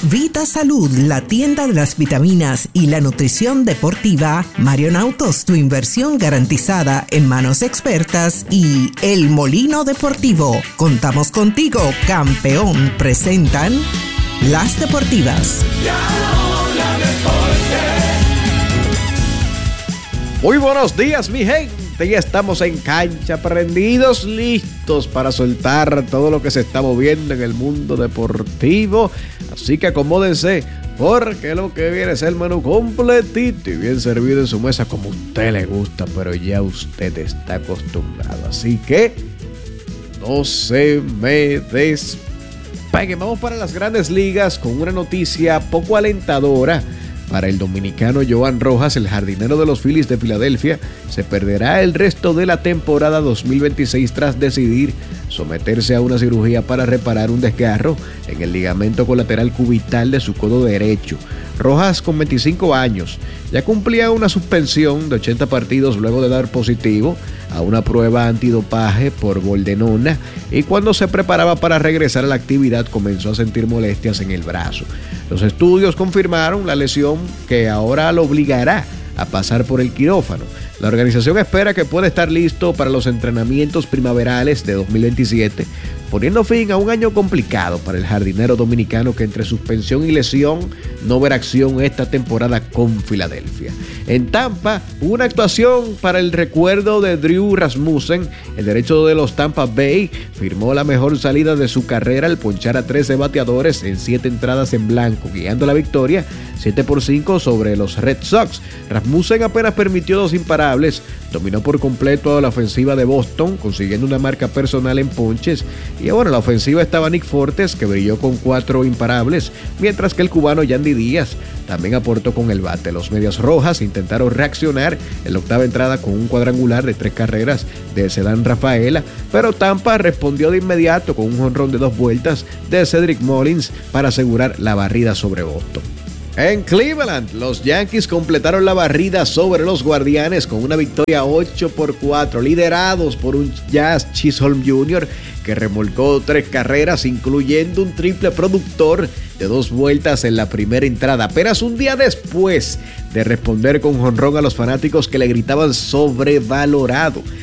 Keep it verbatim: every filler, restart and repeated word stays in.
Vita Salud, la tienda de las vitaminas y la nutrición deportiva, Marion Autos, tu inversión garantizada en manos expertas, y El Molino Deportivo. Contamos contigo, campeón. Presentan Las Deportivas. Muy buenos días, mi gente. Ya estamos en cancha, prendidos, listos para soltar todo lo que se está moviendo en el mundo deportivo. Así que acomódense, porque lo que viene es el menú completito y bien servido en su mesa como a usted le gusta, pero ya usted está acostumbrado. Así que no se me despeguen. Vamos para las Grandes Ligas con una noticia poco alentadora. Para el dominicano Joan Rojas, el jardinero de los Phillies de Filadelfia, se perderá el resto de la temporada dos mil veintiséis tras decidir someterse a una cirugía para reparar un desgarro en el ligamento colateral cubital de su codo derecho. Rojas, con veinticinco años, ya cumplía una suspensión de ochenta partidos luego de dar positivo a una prueba antidopaje por boldenona, y cuando se preparaba para regresar a la actividad comenzó a sentir molestias en el brazo. Los estudios confirmaron la lesión, que ahora lo obligará a pasar por el quirófano. La organización espera que pueda estar listo para los entrenamientos primaverales de dos mil veintisiete, poniendo fin a un año complicado para el jardinero dominicano, que entre suspensión y lesión no verá acción esta temporada con Filadelfia. En Tampa, hubo una actuación para el recuerdo de Drew Rasmussen. El derecho de los Tampa Bay firmó la mejor salida de su carrera al ponchar a trece bateadores en siete entradas en blanco, guiando la victoria siete por cinco sobre los Red Sox. Rasmussen apenas permitió dos imparables, dominó por completo a la ofensiva de Boston, consiguiendo una marca personal en ponches. Y ahora la ofensiva estaba Nick Fortes, que brilló con cuatro imparables, mientras que el cubano Yandy Díaz también aportó con el bate. Los Medias Rojas intentaron reaccionar en la octava entrada con un cuadrangular de tres carreras de Cedán Rafaela, pero Tampa respondió de inmediato con un jonrón de dos vueltas de Cedric Mullins para asegurar la barrida sobre Boston. En Cleveland, los Yankees completaron la barrida sobre los Guardianes con una victoria ocho por cuatro, liderados por un Jazz Chisholm junior que remolcó tres carreras, incluyendo un triple productor de dos vueltas en la primera entrada, apenas un día después de responder con jonrón a los fanáticos que le gritaban sobrevalorado.